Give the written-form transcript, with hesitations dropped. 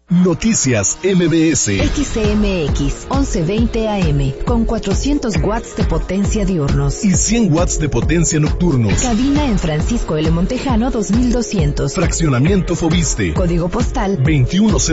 Noticias MBS. XCMX 1120 AM con 400 watts de potencia diurnos y 100 watts de potencia nocturnos. Cabina en Francisco L. Montejano 2200. Fraccionamiento Fobiste. Código postal 21